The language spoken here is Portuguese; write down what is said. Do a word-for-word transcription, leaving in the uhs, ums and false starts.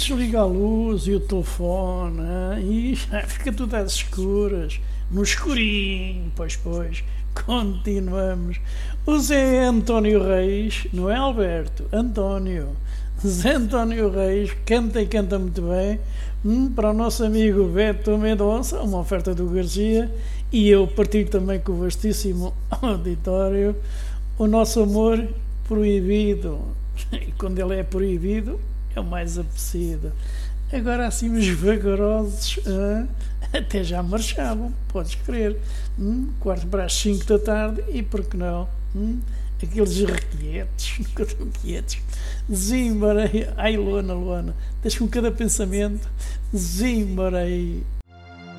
desliga a luz e o telefone, hein? E já fica tudo às escuras, no escurinho, pois, pois, continuamos. O Zé António Reis, não é Alberto, António, Zé António Reis, canta e canta muito bem, hum, para o nosso amigo Beto Mendonça, uma oferta do Garcia, e eu partilho também com o vastíssimo auditório o nosso amor proibido, e quando ele é proibido, é o mais apetecido. Agora assim os vagarosos ah, até já marchavam, podes crer, hum, quarto para as cinco da tarde, e por que não, hum, aqueles requietos, nunca estão quietos, zimbarei, ai Luana, Luana, deixa com cada pensamento, zimbarei